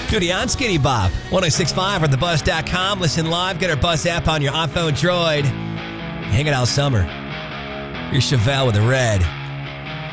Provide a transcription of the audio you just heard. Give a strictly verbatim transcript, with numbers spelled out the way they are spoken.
Duty on Skinny Bob. ten sixty-five or the buzz dot com. Listen live. Get our Buzz app on your iPhone droid. Hang it out summer. Here's Chevelle with a red.